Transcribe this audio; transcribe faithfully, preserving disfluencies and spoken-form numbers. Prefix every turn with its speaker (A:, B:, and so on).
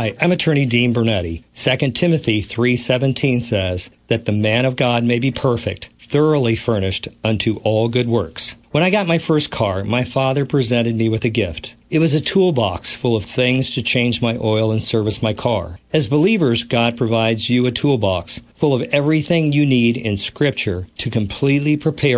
A: Hi, I'm attorney Dean Bernetti. Second Timothy three seventeen says that the man of God may be perfect, thoroughly furnished unto all good works. When I got my first car, my father presented me with a gift. It was a toolbox full of things to change my oil and service my car. As believers, God provides you a toolbox full of everything you need in Scripture to completely prepare